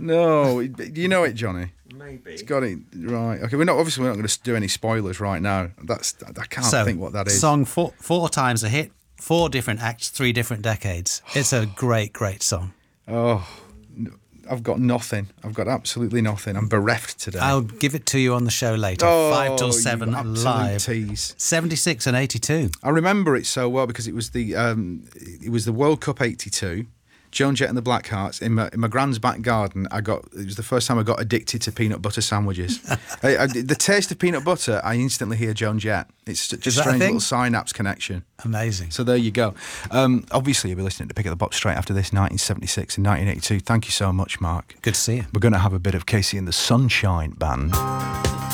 No, do you know it, Johnny? Maybe. It's got it right. Okay, we're not going to do any spoilers right now. I can't think what that is. Song four times a hit, 4 different acts, 3 different decades. It's a great, great song. Oh, I've got nothing. I've got absolutely nothing. I'm bereft today. I'll give it to you on the show later. Oh, 5 till 7 you absolute live. tease. 76 and 82. I remember it so well because it was the World Cup '82. Joan Jett and the Blackhearts in my grand's back garden. It was the first time I got addicted to peanut butter sandwiches. The taste of peanut butter, I instantly hear Joan Jett. It's just a strange little synapse connection. Amazing. So there you go. Obviously, you'll be listening to Pick Up the Box straight after this, 1976 and 1982. Thank you so much, Mark. Good to see you. We're going to have a bit of Casey and the Sunshine Band.